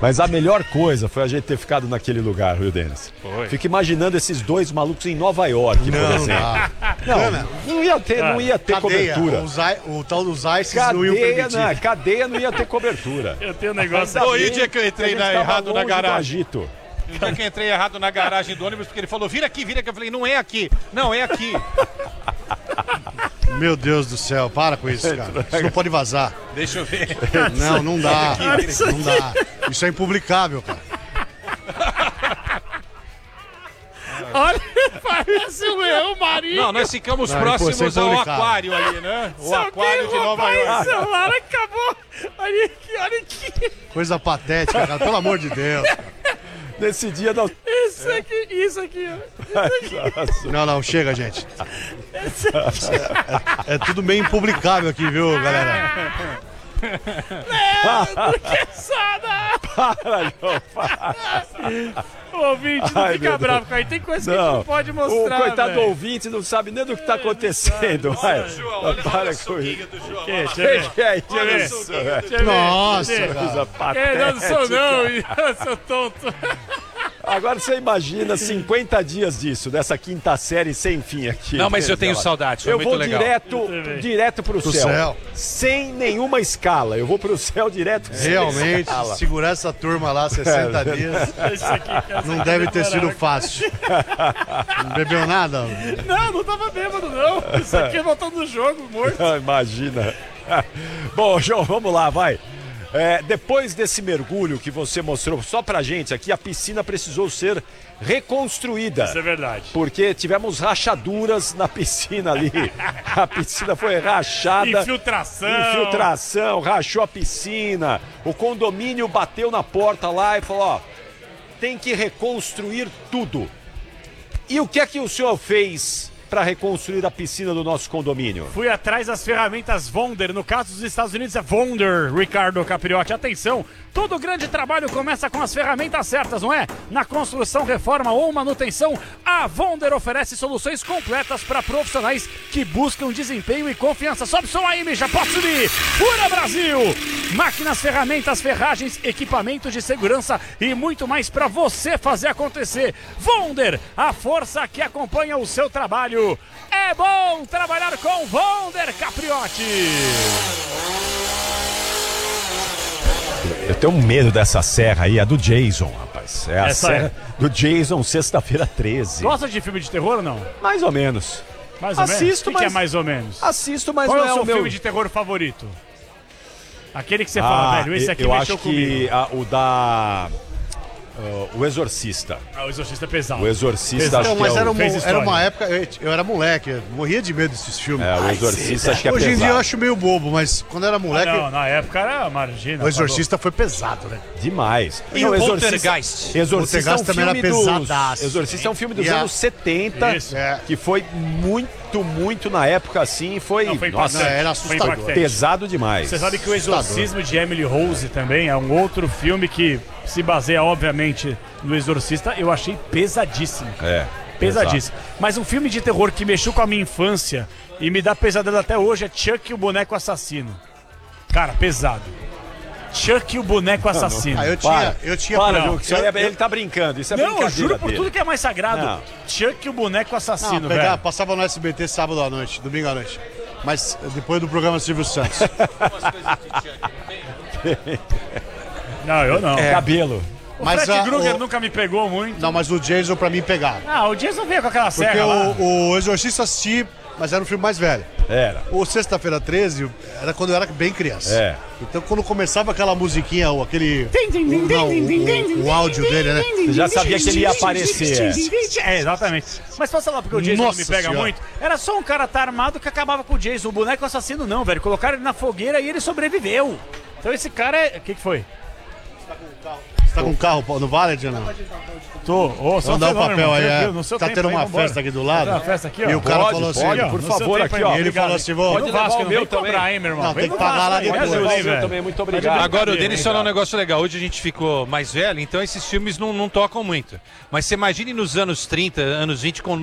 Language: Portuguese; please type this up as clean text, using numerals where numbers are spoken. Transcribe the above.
Mas a melhor coisa foi a gente ter ficado naquele lugar, viu, Denis? Fico imaginando esses dois malucos em Nova York, por exemplo. Não ia ter cadeia, cobertura. O tal dos ICES não iam permitir. Cadeia não ia ter cobertura. Eu tenho um negócio Foi o dia que eu entrei errado na garagem. Agito. O dia que eu entrei errado na garagem do ônibus, porque ele falou, vira aqui. Eu falei, não é aqui. Não, é aqui. Meu Deus do céu, para com isso, cara. Isso não pode vazar. Deixa eu ver. Não dá. Não dá. Isso é impublicável, cara. Olha, parece o leão marinho. Não, nós ficamos Não, próximos pô, ao publicado. aquário ali, né? O Se aquário alguém de Nova roubar York. esse celular, acabou. Olha aqui. Coisa patética, cara. Pelo amor de Deus. Nesse dia não. Isso aqui. Não, chega, gente. É tudo meio impublicável aqui, viu, galera? O ouvinte não fica bravo com aí. Tem coisa que a gente não pode mostrar. O coitado do velho. ouvinte não sabe nem do que está acontecendo. Vai. Para com isso. Deixa eu ver. Que é isso, velho? Deixa eu ver. Nossa, Cadê? cara. Coisa Eu não sou patética. não, seu tonto. Agora você imagina 50 dias disso, dessa quinta série sem fim aqui. Não, mas eu tenho saudades, foi Eu muito vou legal. direto pro céu. Sem nenhuma escala. Eu vou pro céu direto. Realmente, sem escala. segurar essa turma lá 60 dias não deve ter sido fácil. Não bebeu nada? Não tava bêbado, não. Isso aqui é voltando no jogo, morto. Imagina. Bom, João, vamos lá, vai. Depois desse mergulho que você mostrou só pra gente aqui, a piscina precisou ser reconstruída. Isso é verdade. Porque tivemos rachaduras na piscina ali. A piscina foi rachada. Infiltração, rachou a piscina. O condomínio bateu na porta lá e falou, ó, tem que reconstruir tudo. E o que é que o senhor fez para reconstruir a piscina do nosso condomínio? Fui atrás das ferramentas Wonder. No caso dos Estados Unidos é Wonder, Ricardo Capriotti. Atenção, todo grande trabalho começa com as ferramentas certas, não é? Na construção, reforma ou manutenção, a Wonder oferece soluções completas para profissionais que buscam desempenho e confiança. Sobe o som aí, Misha, pode subir! Pura Brasil! Máquinas, ferramentas, ferragens, equipamentos de segurança e muito mais para você fazer acontecer. Wonder, a força que acompanha o seu trabalho. É bom trabalhar com Wonder, Capriotti! Eu tenho medo dessa serra aí, a do Jason, rapaz. É a Essa serra do Jason, sexta-feira 13. Gosta de filme de terror ou não? Mais ou menos. Mais ou Assisto, menos? O que é mas- mais ou menos? Assisto, mas Qual não é o seu meu... filme de terror favorito? Aquele que você fala, velho, esse aqui eu mexeu acho comigo. que o da... O Exorcista. O Exorcista é pesado. O Exorcista acho Não, que mas é era, o... era uma época, eu era moleque, eu morria de medo desses filmes. O Exorcista acho que é Hoje em pesado. dia eu acho meio bobo, mas quando eu era moleque, Não, na época era margina. o Exorcista foi pesado, né? Demais. E o Poltergeist? Exorcista é um Poltergeist também era filme dos... pesadaço. Exorcista é um filme dos Yeah. anos 70, Isso. que foi muito na época assim, foi... Não, foi Nossa, impactante. era Foi assustador. impactante. pesado demais. Você sabe que o Exorcismo de Emily Rose também é um outro filme que se baseia, obviamente, no Exorcista. Eu achei pesadíssimo. Pesadíssimo. Mas um filme de terror que mexeu com a minha infância e me dá pesadelo até hoje é Chuck e o Boneco Assassino. Cara, pesado. Chuck e o Boneco Assassino. Aí eu tinha Para, Não, Ju, que isso aí ele tá brincando. Isso é Não, eu brincadeira juro por dele. tudo que é mais sagrado. Não. Chuck e o Boneco Assassino, Não, velho. passava no SBT sábado à noite, domingo à noite. Mas depois do programa Silvio Santos. Não, eu não. Cabelo. O Mas Fred a- Krueger o- nunca me pegou muito. Não, mas o Jason pra mim pegava. Ah, o Jason veio com aquela Porque serra lá. o Exorcista assisti, mas era um filme mais velho. Era. O Sexta-feira 13 era quando eu era bem criança. É. Então quando começava aquela musiquinha, ou aquele... o áudio dele, né? Você já sabia que ele ia aparecer. É, exatamente. Mas posso falar porque o Jason Nossa me pega Senhora. muito? Era só um cara tá armado que acabava com o Jason. O boneco assassino não, velho. Colocaram ele na fogueira e ele sobreviveu. Então esse cara é... O que foi? Você tá com um carro no Valet ou não? Tô. Ô, só Vamos dar o fenômeno, papel aí, tranquilo, é. no seu Tá tempo tendo aí, uma vambora. festa aqui do Tá lado. tendo uma festa aqui, ó. E o cara Pode, falou assim, pode, ó, por no favor, seu tempo aqui, aí, ó. ele obrigado. falou assim, vou... Vem no Vasco, não meu vem também. cobrar, hein, meu irmão. Não, Vem tem no que pagar Vasco lá aí, depois. me ajuda aí, Eu velho. também, muito obrigado. Agora, o Denis falou um negócio legal. Hoje a gente ficou mais velho, então esses filmes não tocam muito. Mas você imagine nos anos 30, anos 20, com